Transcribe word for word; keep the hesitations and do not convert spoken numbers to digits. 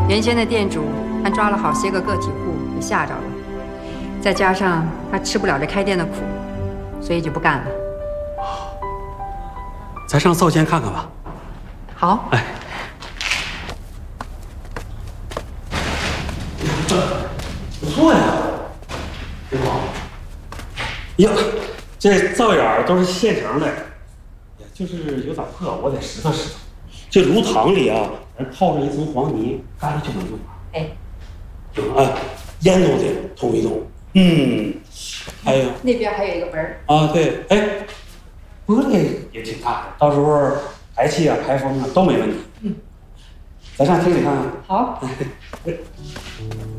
原先的店主还抓了好些个个体户，给吓着了。再加上他吃不了这开店的苦，所以就不干了。 咱上灶间看看吧。 好。 哎。不错呀，挺好。呀，这灶眼儿都是现成的，就是有点破，我得拾掇拾掇。这炉膛里啊，咱泡上一层黄泥，干了就能用了。 哎， 行啊，烟都得通一通。嗯，还有那边还有一个门儿啊，对，哎，玻璃也挺大的，到时候排气啊、排风啊都没问题。嗯，咱上厅里看看。 好。